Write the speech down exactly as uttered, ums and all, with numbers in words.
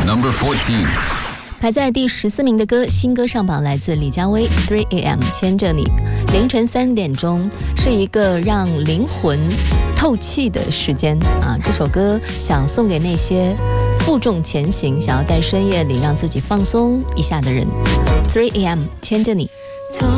Number fourteen. 排在第十四名的歌，新歌上榜，来自李佳薇 three A M 牵着你。凌晨三点钟是一个让灵魂透气的时间啊！这首歌想送给那些负重前行，想要在深夜里让自己放松一下的人。three A M 牵着你。